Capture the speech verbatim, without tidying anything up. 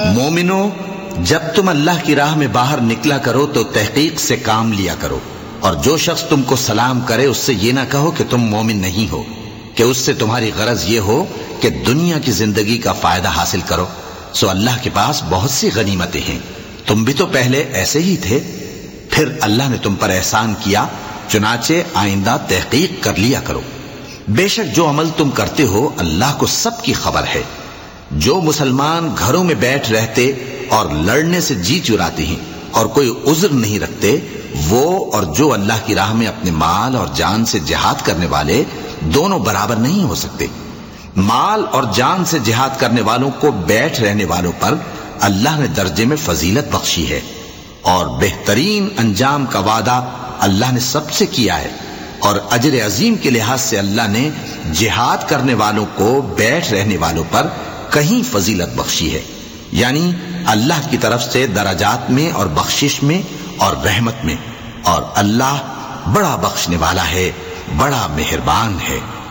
مومنو، جب تم اللہ کی راہ میں باہر نکلا کرو تو تحقیق سے کام لیا کرو، اور جو شخص تم کو سلام کرے اس سے یہ نہ کہو کہ تم مومن نہیں ہو، کہ اس سے تمہاری غرض یہ ہو کہ دنیا کی زندگی کا فائدہ حاصل کرو۔ سو اللہ کے پاس بہت سی غنیمتیں ہیں، تم بھی تو پہلے ایسے ہی تھے، پھر اللہ نے تم پر احسان کیا، چنانچہ آئندہ تحقیق کر لیا کرو۔ بے شک جو عمل تم کرتے ہو اللہ کو سب کی خبر ہے۔ جو مسلمان گھروں میں بیٹھ رہتے اور لڑنے سے جی چراتے ہیں اور کوئی عذر نہیں رکھتے، وہ اور جو اللہ کی راہ میں اپنے مال اور جان سے جہاد کرنے والے دونوں برابر نہیں ہو سکتے۔ مال اور جان سے جہاد کرنے والوں کو بیٹھ رہنے والوں پر اللہ نے درجے میں فضیلت بخشی ہے، اور بہترین انجام کا وعدہ اللہ نے سب سے کیا ہے، اور اجر عظیم کے لحاظ سے اللہ نے جہاد کرنے والوں کو بیٹھ رہنے والوں پر کہیں فضیلت بخشی ہے، یعنی اللہ کی طرف سے درجات میں اور بخشش میں اور رحمت میں، اور اللہ بڑا بخشنے والا ہے، بڑا مہربان ہے۔